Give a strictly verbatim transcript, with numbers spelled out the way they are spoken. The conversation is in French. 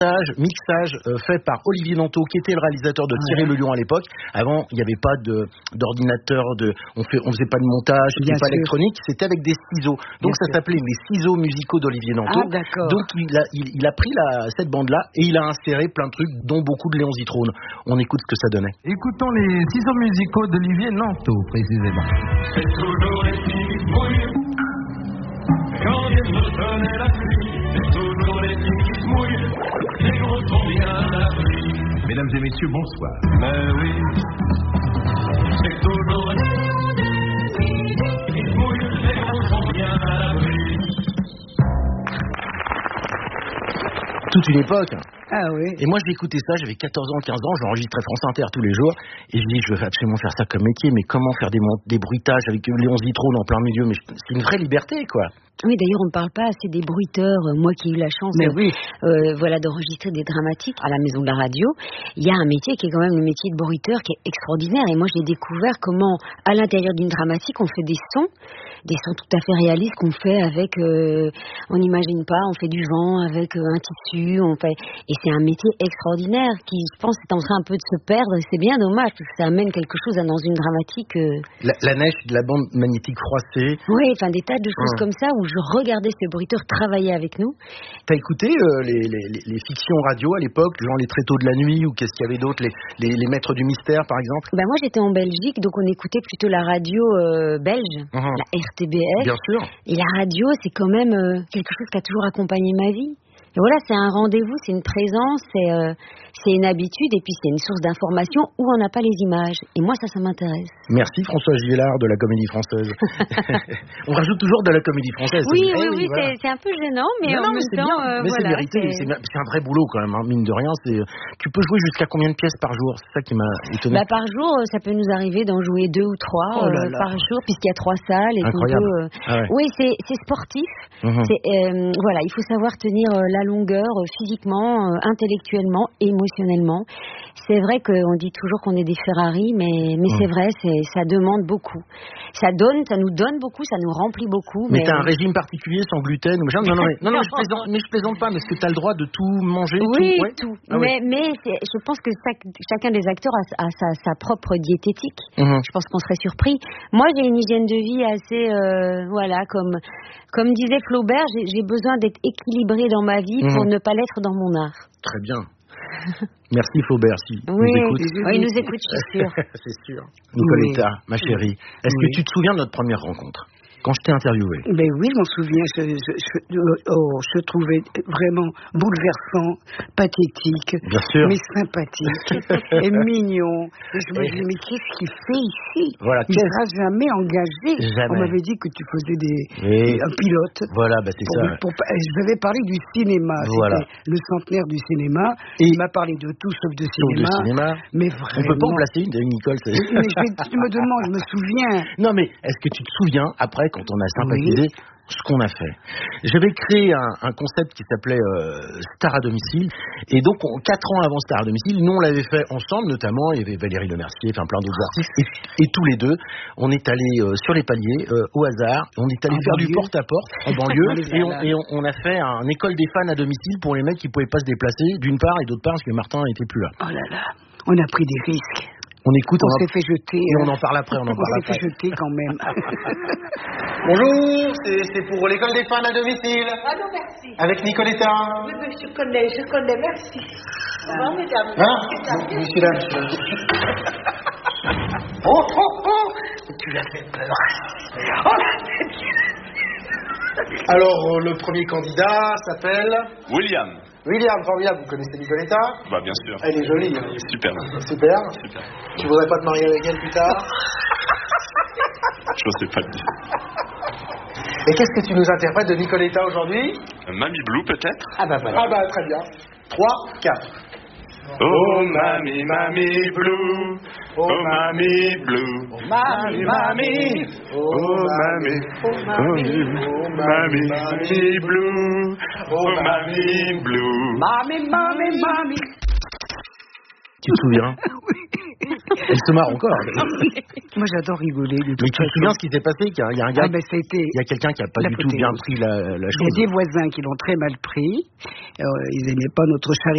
Mixage euh, fait par Olivier Nanteau, qui était le réalisateur de Thierry Le Lion à l'époque. Avant, il n'y avait pas de, d'ordinateur, de, on fait, on faisait pas de montage, c'était pas électronique, c'était avec des ciseaux. Donc Bien ça sûr. s'appelait les ciseaux musicaux d'Olivier Nanteau. Ah, d'accord. Donc il a, il, il a pris la, cette bande-là et il a inséré plein de trucs, dont beaucoup de Léon Zitrone. On écoute ce que ça donnait. Écoutons les ciseaux musicaux d'Olivier Nanteau, précisément. C'est toujours les filles qui mouillent. Quand il me donnait la pluie, c'est toujours les filles qui se mouillent. Les gros sont bien à l'abri. Mesdames et messieurs, bonsoir. Mais oui, c'est toujours les filles qui se mouillent. Les gros sont bien à l'abri. Toute une époque. Ah oui. Et moi j'ai écouté ça, j'avais quatorze ans, quinze ans, j'enregistrais France Inter tous les jours et je me dis je veux absolument faire ça comme métier, mais comment faire des, des bruitages avec Léon Zitrone en plein milieu, mais c'est une vraie liberté quoi. Oui, d'ailleurs, on ne parle pas assez des bruiteurs. Moi qui ai eu la chance Mais oui. euh, voilà, d'enregistrer des dramatiques à la Maison de la Radio, il y a un métier qui est quand même le métier de bruiteur qui est extraordinaire. Et moi, j'ai découvert comment, à l'intérieur d'une dramatique, on fait des sons, des sons tout à fait réalistes qu'on fait avec, euh, on n'imagine pas, on fait du vent avec euh, un tissu, on fait... et c'est un métier extraordinaire qui, je pense, est en train un peu de se perdre. Et c'est bien dommage parce que ça amène quelque chose à, dans une dramatique. Euh... La, la neige, de la bande magnétique froissée. Oui, enfin des tas de choses hum. comme ça où je regardais ces bruiteurs travailler avec nous. T'as écouté euh, les, les, les fictions radio à l'époque, genre les Tréteaux de la nuit ou qu'est-ce qu'il y avait d'autre, les, les, les Maîtres du mystère par exemple? Ben moi j'étais en Belgique, donc on écoutait plutôt la radio euh, belge, uh-huh. la R T B S. Bien sûr. Et la radio, c'est quand même euh, quelque chose qui a toujours accompagné ma vie. Et voilà, c'est un rendez-vous, c'est une présence, c'est, euh, c'est une habitude, et puis c'est une source d'information où on n'a pas les images. Et moi, ça, ça m'intéresse. Merci François Gillard de la Comédie Française. On rajoute toujours de la Comédie Française. Oui, oui, hey, oui, voilà. c'est, c'est un peu gênant, mais non, en non, même mais temps, bien. euh, mais voilà. C'est mérité, c'est... C'est, c'est un vrai boulot quand même, hein, mine de rien. C'est... Tu peux jouer jusqu'à combien de pièces par jour? C'est ça qui m'a étonné. Bah, par jour, ça peut nous arriver d'en jouer deux ou trois oh là euh, là. par jour, puisqu'il y a trois salles. Et Incroyable. Peut, euh... ah ouais. Oui, c'est, c'est sportif. Mmh. C'est, euh, voilà, il faut savoir tenir euh, la longueur euh, physiquement, euh, intellectuellement, émotionnellement. C'est vrai qu'on dit toujours qu'on est des Ferrari, mais, mais mmh. c'est vrai, c'est, ça demande beaucoup. Ça donne, ça nous donne beaucoup, ça nous remplit beaucoup. Mais, mais... t'as un euh... régime particulier sans gluten ou machin? Non, non, mais, non, non, je plaisante, mais je plaisante pas, mais est-ce que t'as le droit de tout manger? Oui, tout, ouais tout. Ah, mais, oui. mais c'est, je pense que chaque, chacun des acteurs a, a sa, sa propre diététique. Mmh. Je pense qu'on serait surpris. Moi, j'ai une hygiène de vie assez, euh, voilà, comme, comme disait Flaubert, j'ai, j'ai besoin d'être équilibrée dans ma vie mmh. pour ne pas l'être dans mon art. Très bien. Merci Flaubert, si oui, nous écoute. Oui, il nous écoute, je suis sûre. C'est sûr. Nicoletta, oui. ma chérie, est-ce oui. que tu te souviens de notre première rencontre? Quand je t'ai interviewé. Ben oui, je m'en souviens. Je, je, je, oh, je trouvais vraiment bouleversant, pathétique, bien sûr. mais sympathique et mignon. Et je me disais, mais qu'est-ce qu'il fait ici? Voilà, il ne sera jamais engagé. Jamais. On m'avait dit que tu faisais des, et... un pilote. Voilà, bah c'est pour, ça. Pour, je devais parler du cinéma. Voilà. C'était le centenaire du cinéma. Et il m'a parlé de tout sauf de sauf cinéma. de cinéma. Mais vraiment. On peut pas en placer une de Nicole. Mais je, je me demande, je me souviens. Non, mais est-ce que tu te souviens après? Quand on a sympathisé, oui. ce qu'on a fait. J'avais créé un, un concept qui s'appelait euh, Star à domicile, et donc on, quatre ans avant Star à domicile, nous on l'avait fait ensemble, notamment il y avait Valérie Lemercier, enfin plein d'autres artistes, et, et tous les deux, on est allés euh, sur les paliers euh, au hasard, on est allé faire banlieue. du porte-à-porte en banlieue, et, on, et on, on a fait un école des fans à domicile pour les mecs qui pouvaient pas se déplacer, d'une part, et d'autre part parce que Martin n'était plus là. Oh là là, on a pris des risques. On écoute, on, on s'est a... fait jeter. Et on en parle après, on en on parle après. On s'est fait jeter quand même. Bonjour, c'est, c'est pour l'école des fans à domicile. Ah non, merci. Avec Nicoletta. Oui, mais je connais, je connais, merci. Au revoir, mesdames. Hein? Monsieur, là, monsieur. Oh, oh, oh! Tu l'as fait peur. Oh là! Alors, le premier candidat s'appelle... William. William, formidable, vous connaissez Nicoletta? Bah bien sûr. Elle est jolie. Hein. Super. Super. Super. Tu voudrais pas te marier avec elle plus tard? Je sais pas le dire. Et qu'est-ce que tu nous interprètes de Nicoletta aujourd'hui? Mamie Blue peut-être? Ah bah voilà. Ah bah très bien. trois, quatre. Oh mamie, mamie blue, oh mamie blue, oh mamie, mamie, oh mamie, oh mamie, oh mamie, mamie blue, oh mamie blue, mamie, mamie, mamie. Tu te souviens? Oui. Elle se marre encore. Moi, j'adore rigoler. Mais tu te souviens ce qui s'est passé? Il y a, il y a un gars, ah, ben, été il y a quelqu'un qui a pas du tout bien pris la, la chose. Il y a des voisins qui l'ont très mal pris. Euh, ils aimaient pas notre charité.